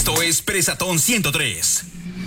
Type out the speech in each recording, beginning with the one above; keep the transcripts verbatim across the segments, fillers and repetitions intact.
Esto es Presatón ciento tres.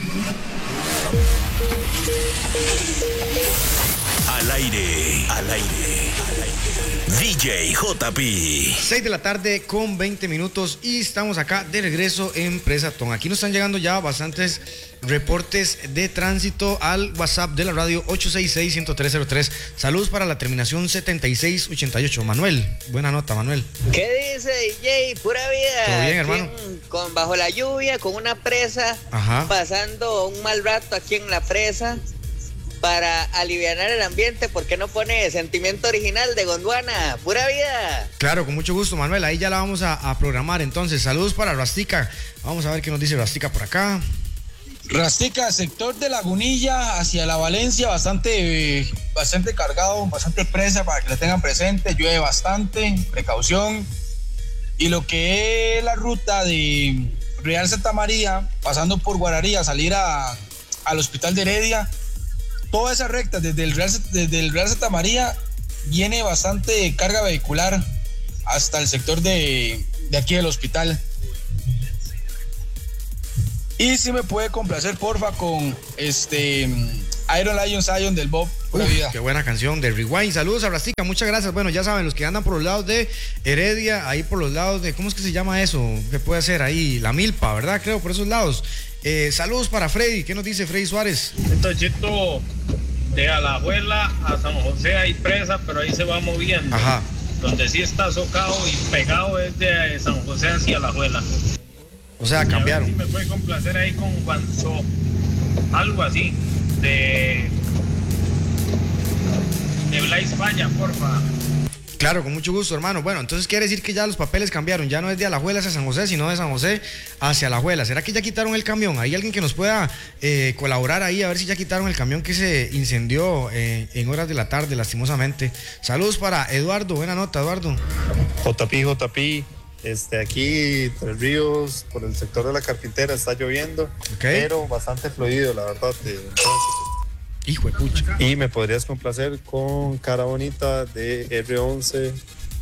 Al aire, al aire. D J J P. seis de la tarde con veinte minutos y estamos acá de regreso en Presatón. Aquí nos están llegando ya bastantes reportes de tránsito al WhatsApp de la radio ocho seis seis, uno tres cero tres. Saludos para la terminación setenta y seis ochenta y ocho. Manuel, buena nota, Manuel. ¿Qué dice D J? Pura vida. ¿Todo bien, hermano? Con, con bajo la lluvia, con una presa, Ajá. pasando un mal rato aquí en la presa. Para alivianar el ambiente, ¿por qué no pone Sentimiento Original de Gondwana? ¡Pura vida! Claro, con mucho gusto, Manuel. Ahí ya la vamos a, a programar. Entonces, saludos para Rastica. Vamos a ver qué nos dice Rastica por acá. Rastica, sector de Lagunilla hacia la Valencia, bastante, bastante cargado, bastante presa para que la tengan presente. Llueve bastante, precaución. Y lo que es la ruta de Real Santa María, pasando por Guararí a salir a, al Hospital de Heredia, toda esa recta desde el, Real, desde el Real Santa María viene bastante carga vehicular hasta el sector de, de aquí del hospital. Y si me puede complacer, porfa, con este Iron Lion Zion del Bob. Pura Uf, vida. qué buena canción de Rewind. Saludos a Rastica, muchas gracias. Bueno, ya saben, los que andan por los lados de Heredia, ahí por los lados de, ¿cómo es que se llama eso? ¿Qué puede ser ahí? La Milpa, ¿verdad? Creo, por esos lados. Eh, saludos para Freddy. ¿Qué nos dice Freddy Suárez? Tochito, de Alajuela a San José hay presa, pero ahí se va moviendo. Ajá. Donde sí está socado y pegado es de San José hacia Alajuela. O sea, cambiaron. Si me puede complacer ahí con Guanzó, algo así, de, de Blaise Falla, porfa. Claro, con mucho gusto, hermano. Bueno, entonces quiere decir que ya los papeles cambiaron. Ya no es de Alajuela hacia San José, sino de San José hacia Alajuela. ¿Será que ya quitaron el camión? ¿Hay alguien que nos pueda eh, colaborar ahí? A ver si ya quitaron el camión que se incendió eh, en horas de la tarde, lastimosamente. Saludos para Eduardo. Buena nota, Eduardo. J P, J P. Este, aquí, Tres Ríos, por el sector de la Carpintera, está lloviendo, okay, pero bastante fluido, la verdad. Entonces, hijo de pucha. Y me podrías complacer con Cara Bonita de R once.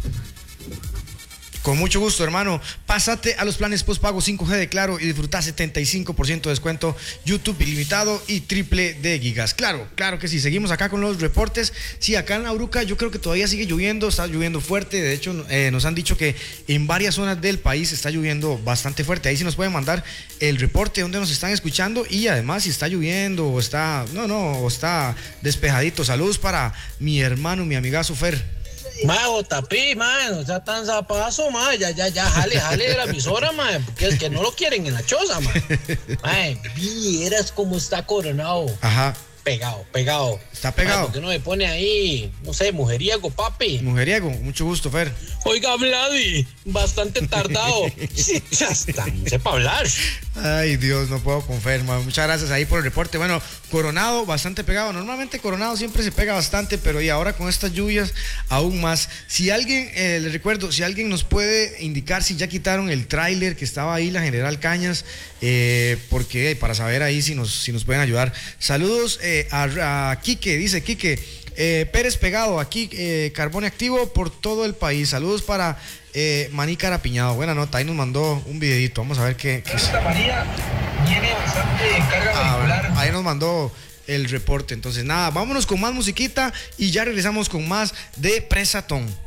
Con mucho gusto, hermano. Pásate a los planes postpago cinco G de Claro y disfruta setenta y cinco por ciento de descuento, YouTube ilimitado y triple de gigas. Claro, claro que sí. Seguimos acá con los reportes. Sí, acá en La Bruca yo creo que todavía sigue lloviendo, está lloviendo fuerte. De hecho, eh, nos han dicho que en varias zonas del país está lloviendo bastante fuerte. Ahí sí nos pueden mandar el reporte donde nos están escuchando y además si está lloviendo o está, no, no, o está despejadito. Saludos para mi hermano, mi amigazo Fer. Ma, J P, man, o sea, tan zapazo, ma, ya, ya, ya, jale, jale de la emisora, ma, porque es que no lo quieren en la choza, ma. Ma, vieras cómo está Coronado. Ajá. Pegado, pegado. Está pegado. ¿Por qué no me pone ahí, no sé, mujeriego, papi? Mujeriego, mucho gusto, Fer. Oiga, Vladi, bastante tardado. Sí, ya está, no sé para hablar. Ay, Dios, no puedo con Fer, man. Muchas gracias ahí por el reporte. Bueno, Coronado, bastante pegado. Normalmente Coronado siempre se pega bastante, pero y ahora con estas lluvias, aún más. Si alguien, eh, les recuerdo, si alguien nos puede indicar si ya quitaron el tráiler que estaba ahí, la General Cañas, eh, porque para saber ahí si nos, si nos pueden ayudar. Saludos eh, a, a Quique, dice Quique. Eh, Pérez pegado, aquí eh, carbón activo por todo el país. Saludos para eh, Maní Carapiñado. Buena nota, ahí nos mandó un videito. Vamos a ver qué. qué Santa María viene bastante carga ah, vehicular. Bueno, ahí nos mandó el reporte. Entonces, nada, vámonos con más musiquita y ya regresamos con más de Presatón.